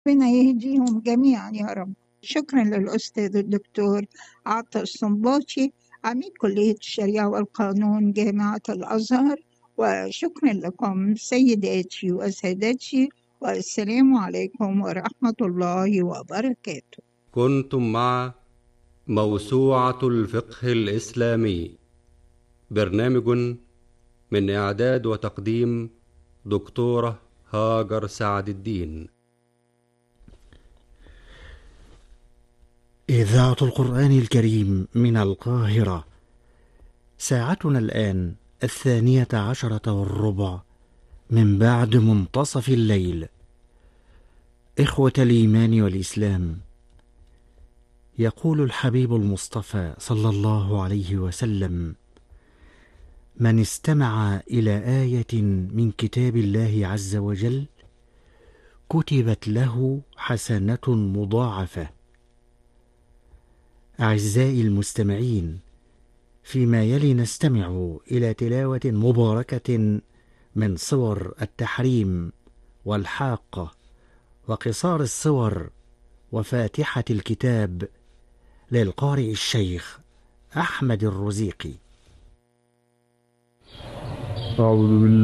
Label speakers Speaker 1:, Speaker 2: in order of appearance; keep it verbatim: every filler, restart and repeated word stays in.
Speaker 1: ربنا يهديهم جميعا يا رب. شكرا للأستاذ الدكتور عطا الصنباطي عميد كلية الشريعة والقانون جامعة الأزهر، وشكرا لكم سيداتي وسادتي، والسلام عليكم ورحمة الله وبركاته.
Speaker 2: كنتم مع موسوعة الفقه الإسلامي، برنامج من إعداد وتقديم دكتورة هاجر سعد الدين.
Speaker 3: إذاعة القرآن الكريم من القاهرة، ساعتنا الآن الثانية عشرة والربع من بعد منتصف الليل. إخوة الإيمان والإسلام، يقول الحبيب المصطفى صلى الله عليه وسلم: من استمع إلى آية من كتاب الله عز وجل كتبت له حسنة مضاعفة. أعزائي المستمعين، فيما يلي نستمع إلى تلاوة مباركة من صور التحريم والحاقة وقصار الصور وفاتحة الكتاب للقارئ الشيخ أحمد الرزيقي.
Speaker 4: أعوذ بالله